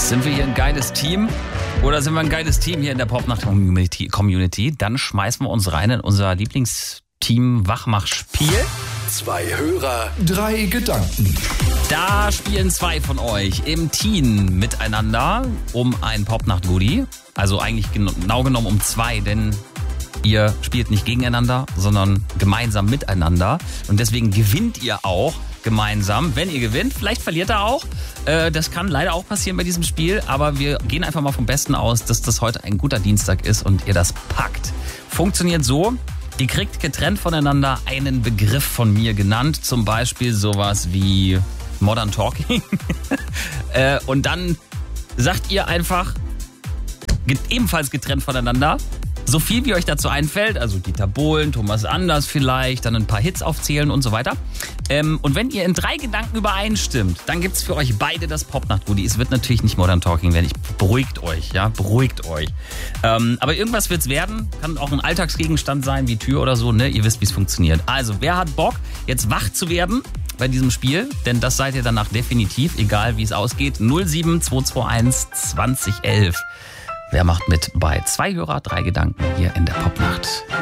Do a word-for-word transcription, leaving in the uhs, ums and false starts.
Sind wir hier ein geiles Team oder sind wir ein geiles Team hier in der Popnacht-Community? Dann schmeißen wir uns rein in unser Lieblingsteam-Wachmach-Spiel. Zwei Hörer, drei Gedanken. Da spielen zwei von euch im Team miteinander um ein Popnacht-Goodie. Also eigentlich genau genommen um zwei, denn ihr spielt nicht gegeneinander, sondern gemeinsam miteinander. Und deswegen gewinnt ihr auch gemeinsam. Wenn ihr gewinnt, vielleicht verliert er auch. Äh, das kann leider auch passieren bei diesem Spiel. Aber wir gehen einfach mal vom Besten aus, dass das heute ein guter Dienstag ist und ihr das packt. Funktioniert so: Ihr kriegt getrennt voneinander einen Begriff von mir genannt. Zum Beispiel sowas wie Modern Talking. äh, und dann sagt ihr einfach, ebenfalls getrennt voneinander, so viel wie euch dazu einfällt, also Dieter Bohlen, Thomas Anders vielleicht, dann ein paar Hits aufzählen und so weiter. Ähm, und wenn ihr in drei Gedanken übereinstimmt, dann gibt's für euch beide das Popnacht-Goodie. Es wird natürlich nicht Modern Talking werden. Ich, beruhigt euch, ja, beruhigt euch. Ähm, aber irgendwas wird's werden. Kann auch ein Alltagsgegenstand sein, wie Tür oder so, ne? Ihr wisst, wie es funktioniert. Also, wer hat Bock, jetzt wach zu werden bei diesem Spiel? Denn das seid ihr danach definitiv, egal wie es ausgeht. null sieben zwei zwei eins zwanzig elf. Wer macht mit bei zwei Hörer, drei Gedanken hier in der Popnacht?